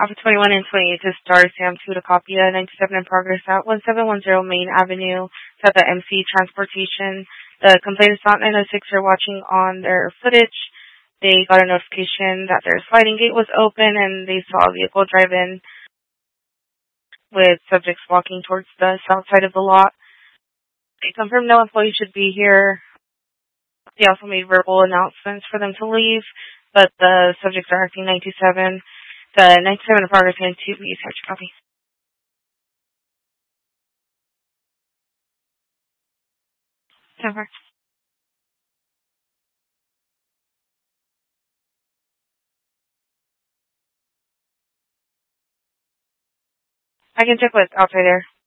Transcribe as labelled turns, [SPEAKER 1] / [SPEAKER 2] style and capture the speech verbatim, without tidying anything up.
[SPEAKER 1] Alpha twenty-one and twenty-eight to Star Sam two to Copia, ninety-seven in progress at one seven one zero Main Avenue. It's at the M C Transportation. The complainants on nine oh six are watching on their footage. They got a notification that their sliding gate was open and they saw a vehicle drive in with subjects walking towards the south side of the lot. They confirmed no employee should be here. They also made verbal announcements for them to leave, but the subjects are acting ninety-seven. The ninety-seven in progress and to be search copy. Over. I can check what's outside there.